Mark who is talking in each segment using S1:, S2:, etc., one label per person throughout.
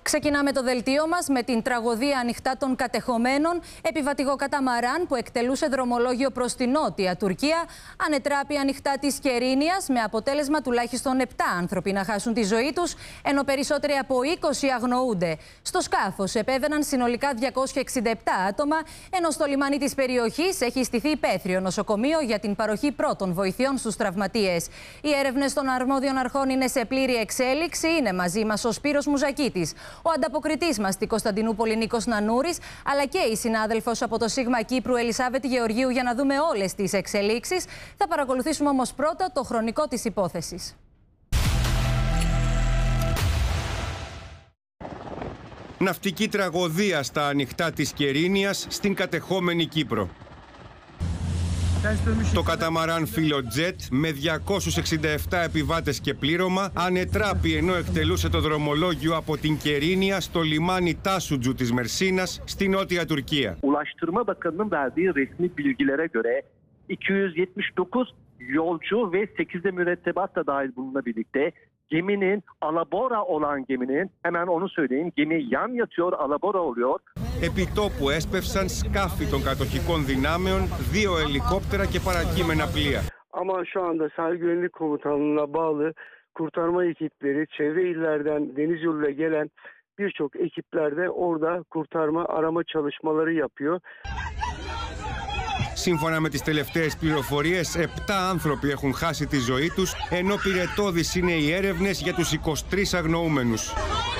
S1: Ξεκινάμε το δελτίο μας με την τραγωδία ανοιχτά των κατεχομένων. Επιβατικό καταμαράν που εκτελούσε δρομολόγιο προς την νότια Τουρκία ανετράπη ανοιχτά της Κερίνιας, με αποτέλεσμα τουλάχιστον 7 άνθρωποι να χάσουν τη ζωή τους, ενώ περισσότεροι από 20 αγνοούνται. Στο σκάφος επέβαιναν συνολικά 267 άτομα, ενώ στο λιμάνι της περιοχής έχει στηθεί υπαίθριο νοσοκομείο για την παροχή πρώτων βοηθειών στους τραυματίες. Οι έρευνες των αρμόδιων αρχών είναι σε πλήρη εξέλιξη. Είναι μαζί μας ο Σπύρος Μουζακίτης, ο ανταποκριτής μας στη Κωνσταντινούπολη Νίκος Νανούρης, αλλά και η συνάδελφος από το Σίγμα Κύπρου Ελισάβετ Γεωργίου, για να δούμε όλες τις εξελίξεις. Θα παρακολουθήσουμε όμως πρώτα το χρονικό της υπόθεσης.
S2: Ναυτική τραγωδία στα ανοιχτά της Κερίνιας στην κατεχόμενη Κύπρο. Το καταμαράν Φιλοτζέτ με 267 επιβάτες και πλήρωμα ανετράπη ενώ εκτελούσε το δρομολόγιο από την Κερίνια στο λιμάνι Τάσουτζου της Μερσίνας στη νότια Τουρκία.
S3: Ulaştırma Bakanı'nın verdiği resmi bilgilere göre 279 yolcu ve 8 de mürettebat da dahil bununla birlikte geminin alabora olan geminin, hemen onu söyleyeyim, gemi yan yatıyor, alabora oluyor.
S2: Επί τόπου έσπευσαν σκάφη των κατοχικών δυνάμεων, 2 ελικόπτερα και παρακείμενα πλοία.
S4: Ama şu anda Sahil Güvenlik Komutanlığı'na bağlı kurtarma ekipleri, çevre illerden deniz yoluyla gelen birçok ekipler de orada kurtarma, arama çalışmaları yapıyor.
S2: Σύμφωνα με τις τελευταίες πληροφορίες, 7 άνθρωποι έχουν χάσει τη ζωή τους, ενώ πυρετώδεις είναι οι έρευνες για τους 23 αγνοούμενους.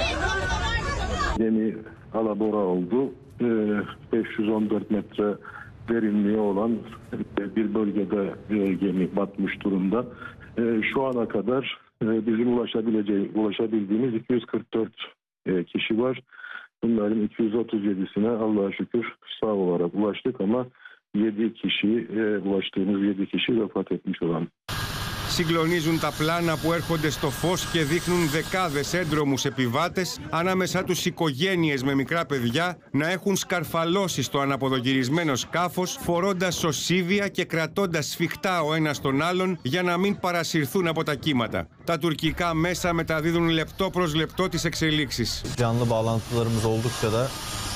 S5: Gemi alabora oldu. 514 metre derinliği olan bir bölgede gemi batmış durumda. Şu ana kadar bizim ulaşabildiğimiz 244 kişi var. Bunların 237'sine Allah'a şükür sağ olarak ulaştık ama 7 kişi, ulaştığımız 7 kişi vefat etmiş olan.
S2: Συγκλονίζουν τα πλάνα που έρχονται στο φως και δείχνουν δεκάδες έντρομους επιβάτες, ανάμεσά τους οικογένειες με μικρά παιδιά, να έχουν σκαρφαλώσει στο αναποδογυρισμένο σκάφος, φορώντας σωσίβια και κρατώντας σφιχτά ο ένας τον άλλον για να μην παρασυρθούν από τα κύματα. Τα τουρκικά μέσα μεταδίδουν λεπτό προς λεπτό τις εξελίξεις.
S6: Canlı bağlantılarımız oldukça da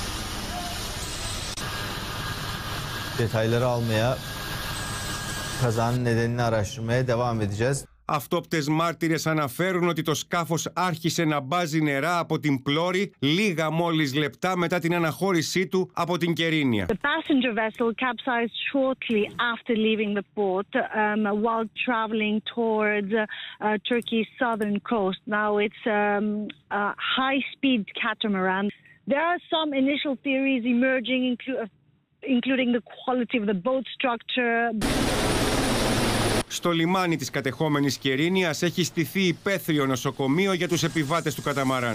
S6: detayları almaya, kazanın nedenini araştırmaya devam edeceğiz.
S2: Αυτόπτες μάρτυρες αναφέρουν ότι το σκάφος άρχισε να μπάζει νερά από την πλώρη λίγα μόλις λεπτά μετά την αναχώρησή του από την Κερίνια.
S7: The passenger vessel capsized shortly after leaving the port while traveling towards Turkey's southern coast. Now it's a high-speed catamaran. There are some initial theories emerging, including the quality of the boat structure.
S2: Στο λιμάνι της κατεχόμενης Κερίνιας έχει στηθεί υπαίθριο νοσοκομείο για τους επιβάτες του καταμαράν.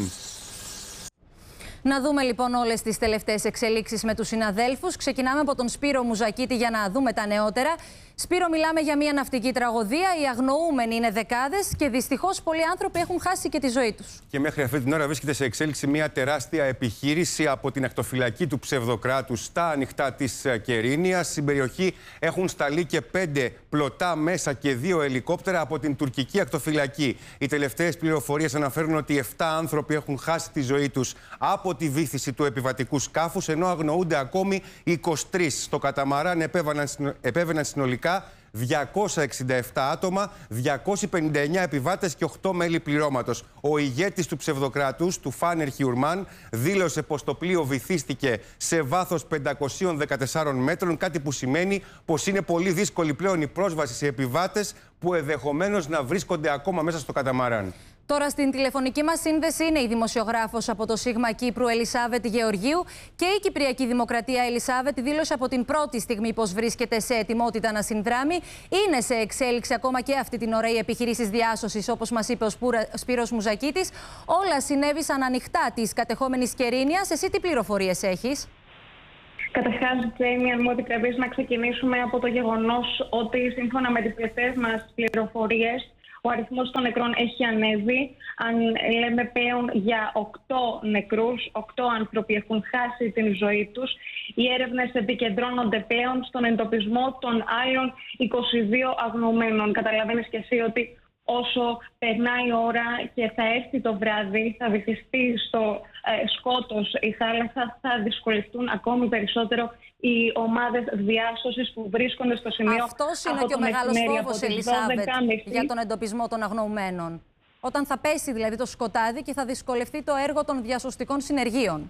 S1: Να δούμε λοιπόν όλες τις τελευταίες εξελίξεις με τους συναδέλφους. Ξεκινάμε από τον Σπύρο Μουζακίτη για να δούμε τα νεότερα. Σπύρο, μιλάμε για μια ναυτική τραγωδία. Οι αγνοούμενοι είναι δεκάδες και δυστυχώς πολλοί άνθρωποι έχουν χάσει και τη ζωή τους.
S2: Και μέχρι αυτή την ώρα βρίσκεται σε εξέλιξη μια τεράστια επιχείρηση από την ακτοφυλακή του ψευδοκράτους στα ανοιχτά της Κερίνιας. Στην περιοχή έχουν σταλεί και 5 πλωτά μέσα και 2 ελικόπτερα από την τουρκική ακτοφυλακή. Οι τελευταίες πληροφορίες αναφέρουν ότι 7 άνθρωποι έχουν χάσει τη ζωή τους από τη βύθιση του επιβατικού σκάφους, ενώ αγνοούνται ακόμη 23. Στο καταμαράν επέβαιναν συνολικά 267 άτομα, 259 επιβάτες και 8 μέλη πληρώματος. Ο ηγέτης του ψευδοκρατούς, του Φάνερ Χιουρμάν, δήλωσε πως το πλοίο βυθίστηκε σε βάθος 514 μέτρων, κάτι που σημαίνει πως είναι πολύ δύσκολη πλέον η πρόσβαση σε επιβάτες που ενδεχομένως να βρίσκονται ακόμα μέσα στο καταμαράν.
S1: Τώρα στην τηλεφωνική μας σύνδεση είναι η δημοσιογράφος από το Σίγμα Κύπρου Ελισάβετ Γεωργίου, και η Κυπριακή Δημοκρατία. Ελισάβετ, δήλωσε από την πρώτη στιγμή πως βρίσκεται σε ετοιμότητα να συνδράμει. Είναι σε εξέλιξη ακόμα και αυτή την ώρα οι επιχειρήσεις διάσωσης, όπως μας είπε ο Σπύρος Μουζακίτης. Όλα συνέβησαν ανοιχτά της κατεχόμενης Κερίνιας. Εσύ τι πληροφορίες έχεις?
S8: Καταρχάς, Τζέιμι, αν μου επιτρέπεις να ξεκινήσουμε από το γεγονός ότι σύμφωνα με τις τελευταίες μας πληροφορίες, ο αριθμός των νεκρών έχει ανέβει. Αν λέμε πλέον για 8 νεκρούς, 8 άνθρωποι έχουν χάσει την ζωή τους. Οι έρευνες επικεντρώνονται πλέον στον εντοπισμό των άλλων 22 αγνοωμένων. Καταλαβαίνεις και εσύ ότι όσο περνάει η ώρα και θα έρθει το βράδυ, θα βυθιστεί στο σκότος η θάλασσα, θα δυσκολευτούν ακόμη περισσότερο οι ομάδες διάσωσης που βρίσκονται στο σημείο.
S1: Αυτός είναι και ο μεγάλος φόβος, Ελισάβετ, για τον εντοπισμό των αγνοουμένων. Όταν θα πέσει δηλαδή το σκοτάδι και θα δυσκολευτεί το έργο των διασωστικών συνεργείων.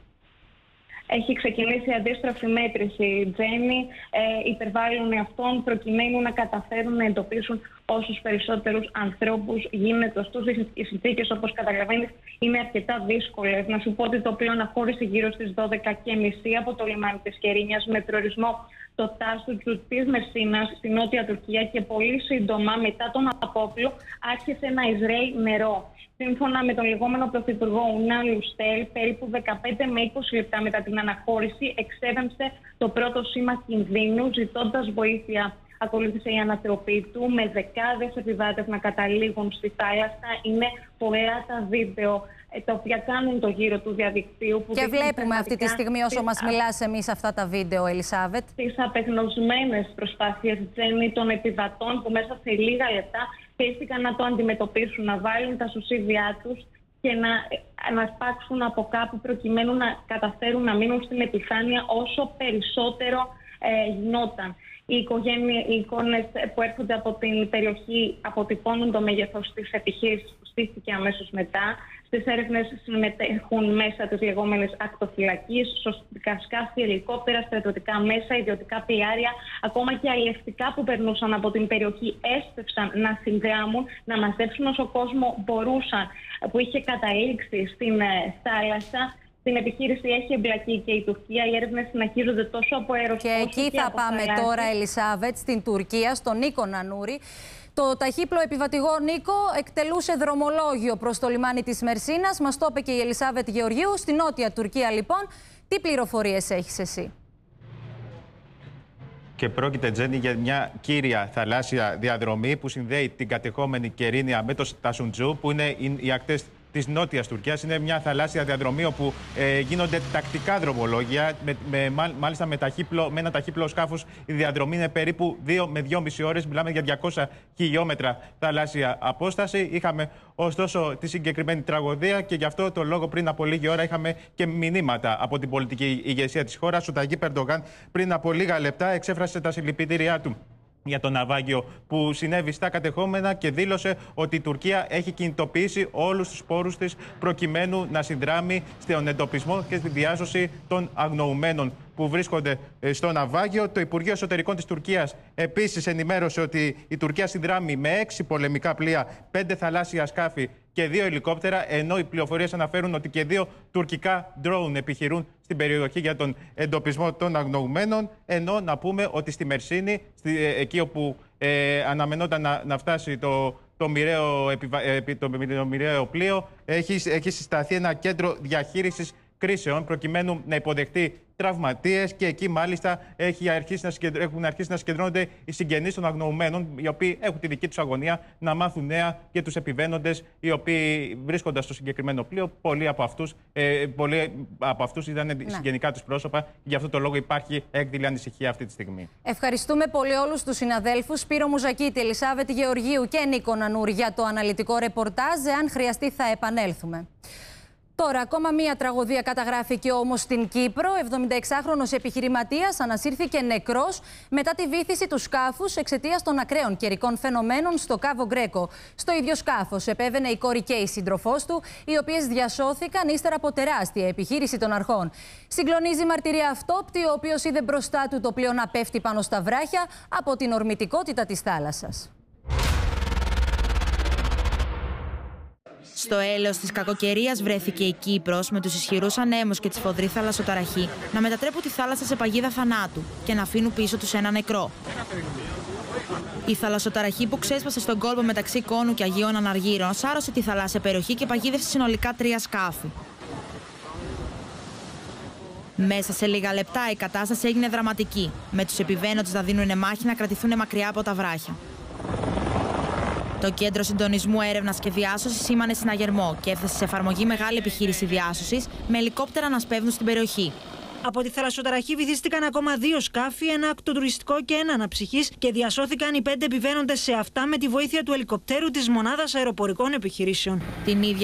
S8: Έχει ξεκινήσει αντίστροφη μέτρηση, Τζέννη. Υπερβάλλουν εαυτόν προκειμένου να καταφέρουν να εντοπίσουν όσους περισσότερους ανθρώπους γίνεται. Ωστόσο, οι συνθήκες, όπως καταλαβαίνεις, είναι αρκετά δύσκολες. Να σου πω ότι το πλοίο αναχώρησε γύρω στις 12:30 από το λιμάνι της Κερίνιας με προορισμό το Τάστουτζου της Μερσίνας στη Νότια Τουρκία και πολύ σύντομα μετά τον απόπλο άρχισε να εισραίει νερό. Σύμφωνα με τον λεγόμενο πρωθυπουργό Ουνάλ Ουστέλ, περίπου 15 με 20 λεπτά μετά την αναχώρηση εξέβεμψε το πρώτο σήμα κινδύνου, ζητώντας βοήθεια. Ακολούθησε η ανατροπή του με δεκάδες επιβάτες να καταλήγουν στη θάλασσα. Είναι πολλά τα βίντεο τα οποία κάνουν το γύρο του διαδικτύου. Που
S1: και βλέπουμε αυτή τη στιγμή όσο μας μιλάς εμείς αυτά τα βίντεο, Ελισάβετ.
S8: Τις απεγνωσμένες προσπάθειες, Τζέννη, των επιβατών που μέσα σε λίγα λεπτά χρειάστηκαν να το αντιμετωπίσουν, να βάλουν τα σωσίδια τους και να σπάξουν από κάπου προκειμένου να καταφέρουν να μείνουν στην επιφάνεια όσο περισσότερο γινόταν. Οι εικόνες που έρχονται από την περιοχή αποτυπώνουν το μέγεθος της επιχείρησης που στήθηκε αμέσως μετά. Στις έρευνες συμμετέχουν μέσα της λεγόμενης ακτοφυλακής, σωστικά σκάφη, ελικόπτερα, στρατιωτικά μέσα, ιδιωτικά πιάρια, ακόμα και αλλιευτικά που περνούσαν από την περιοχή έστρεψαν να συνδράμουν, να μαζέψουν όσο κόσμο μπορούσαν, που είχε καταλήξει στην θάλασσα. Στην επιχείρηση έχει εμπλακεί και η Τουρκία. Οι έρευνες συνεχίζονται τόσο από αέρος
S1: και εκεί θα πάμε τώρα, Ελισάβετ, στην Τουρκία, στον Νίκο Νανούρη. Το ταχύπλο επιβατηγό Νίκο εκτελούσε δρομολόγιο προς το λιμάνι της Μερσίνας. Μας το είπε και η Ελισάβετ Γεωργίου. Στη Νότια Τουρκία, λοιπόν, τι πληροφορίες έχεις εσύ?
S9: Και πρόκειται, Τζέννη, για μια κύρια θαλάσσια διαδρομή που συνδέει την κατεχόμενη Κερίνια με το Τασουντζού, που είναι οι ακτές της Νότιας Τουρκίας. Είναι μια θαλάσσια διαδρομή όπου γίνονται τακτικά δρομολόγια. Μάλιστα με ένα ταχύπλο σκάφος η διαδρομή είναι περίπου 2 με 2,5 ώρες. Μιλάμε για 200 χιλιόμετρα θαλάσσια απόσταση. Είχαμε ωστόσο τη συγκεκριμένη τραγωδία και γι' αυτό το λόγο πριν από λίγη ώρα είχαμε και μηνύματα από την πολιτική ηγεσία της χώρας. Ο Ταγίπ Ερντογάν πριν από λίγα λεπτά εξέφρασε τα συλληπιτήριά του για το ναυάγιο που συνέβη στα κατεχόμενα και δήλωσε ότι η Τουρκία έχει κινητοποιήσει όλους τους πόρους της προκειμένου να συνδράμει στον εντοπισμό και στη διάσωση των αγνοουμένων που βρίσκονται στο ναυάγιο. Το Υπουργείο Εσωτερικών της Τουρκίας επίσης ενημέρωσε ότι η Τουρκία συνδράμει με 6 πολεμικά πλοία, 5 θαλάσσια σκάφη και 2 ελικόπτερα, ενώ οι πληροφορίες αναφέρουν ότι και 2 τουρκικά drone επιχειρούν στην περιοχή για τον εντοπισμό των αγνοουμένων. Ενώ να πούμε ότι στη Μερσίνη, εκεί όπου αναμενόταν να φτάσει το μοιραίο πλοίο, έχει συσταθεί ένα κέντρο διαχείρισης κρίσεων προκειμένου να υποδεχτεί τραυματίες και εκεί μάλιστα έχουν αρχίσει να συγκεντρώνονται οι συγγενείς των αγνοουμένων, οι οποίοι έχουν τη δική τους αγωνία να μάθουν νέα για τους επιβαίνοντες οι οποίοι βρίσκονται στο συγκεκριμένο πλοίο. Πολλοί από αυτούς ήταν συγγενικά τους πρόσωπα. Γι' αυτό το λόγο υπάρχει έκδηλη ανησυχία αυτή τη στιγμή.
S1: Ευχαριστούμε πολύ όλους τους συναδέλφους, Σπύρο Μουζακίτη, Ελισάβετ Γεωργίου και Νίκο Νανούρη για το αναλυτικό ρεπορτάζ. Αν χρειαστεί θα επανέλθουμε. Τώρα, ακόμα μία τραγωδία καταγράφηκε όμως στην Κύπρο. 76χρονος επιχειρηματίας ανασύρθηκε νεκρός μετά τη βύθιση του σκάφους εξαιτίας των ακραίων καιρικών φαινομένων στο Κάβο Γκρέκο. Στο ίδιο σκάφος επέβαινε η κόρη και η σύντροφός του, οι οποίες διασώθηκαν ύστερα από τεράστια επιχείρηση των αρχών. Συγκλονίζει η μαρτυρία αυτόπτη, ο οποίος είδε μπροστά του το πλοίο να πέφτει πάνω στα βράχια από την ορμητικότητα της θάλασσας.
S10: Στο έλεος της κακοκαιρίας βρέθηκε η Κύπρος με τους ισχυρούς ανέμους και τη σφοδρή θαλασσοταραχή να μετατρέπουν τη θάλασσα σε παγίδα θανάτου και να αφήνουν πίσω τους ένα νεκρό. Η θαλασσοταραχή που ξέσπασε στον κόλπο μεταξύ Κόνου και Αγίων Αναργύρων σάρωσε τη θαλάσσια περιοχή και παγίδευσε συνολικά 3 σκάφη. Μέσα σε λίγα λεπτά η κατάσταση έγινε δραματική, με τους επιβαίνοντες να δίνουν μάχη να κρατηθούν μακριά από τα βράχια. Το Κέντρο Συντονισμού Έρευνας και Διάσωσης σήμανε συναγερμό και έφτασε σε εφαρμογή μεγάλη επιχείρηση διάσωσης με ελικόπτερα να σπέβδουν στην περιοχή.
S11: Από τη θαλασσοταραχή βυθίστηκαν ακόμα 2 σκάφη, ένα ακτοτουριστικό και ένα αναψυχής και διασώθηκαν οι 5 επιβαίνοντες σε αυτά με τη βοήθεια του ελικοπτέρου της Μονάδας Αεροπορικών Επιχειρήσεων.
S10: Την ίδια